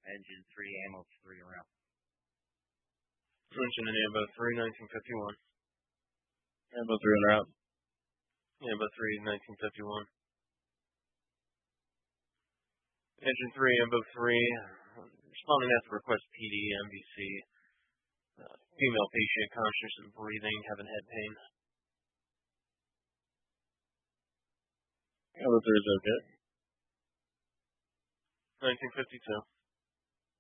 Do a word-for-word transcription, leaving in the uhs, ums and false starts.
Engine three, ammo three around. Engine and ammo three, nineteen fifty-one. Ammo three and route. Ammo three, nineteen fifty-one. Engine three, ammo three. Responding at the request P D, M V C. Uh, female patient, conscious and breathing, having head pain. Ammo three is okay. nineteen fifty-two.